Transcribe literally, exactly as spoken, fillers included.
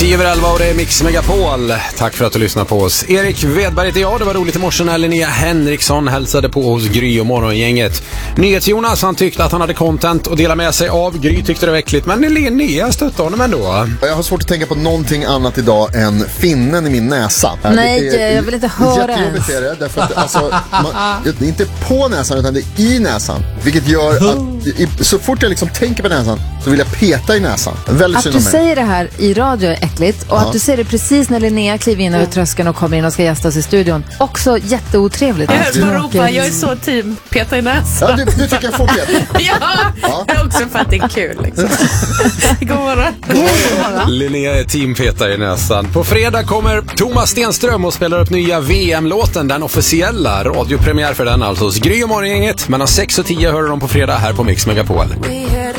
tio över elva och det är Mix Megapol. Tack för att du lyssnar på oss. Erik Wedberg heter jag. Det var roligt i morse när Linnea Henriksson hälsade på hos Gry och morgongänget. NyhetsJonas, han tyckte att han hade content att dela med sig av. Gry tyckte det var äckligt, men Linnea stötte honom ändå. Jag har svårt att tänka på någonting annat idag än finnen i min näsa. Nej, det är, jag vill inte höra jättejobbigt är det, därför att alltså, man, det är inte på näsan utan det är i näsan. Vilket gör att i, så fort jag liksom tänker på näsan så vill jag peta i näsan. Väldigt att synd du om mig. säger det här i radio är äckligt. Och Ja. att du säger det precis när Linnea kliver in över tröskeln och kommer in och ska gästa oss i studion. Också jätteotrevligt. Jag höll på att ropa, jag är så team peta i näsan. Ja, du, du tycker jag får peta. Ja, ja. Också för att det är kul liksom. God morgon. Linnea är teampeta i näsan. På fredag kommer Thomas Stenström och spelar upp nya V M-låten, den officiella. Radiopremiär för den alltså hos Gry och morgongänget. Mellan sex och tio hör de på fredag här på Mix Megapol.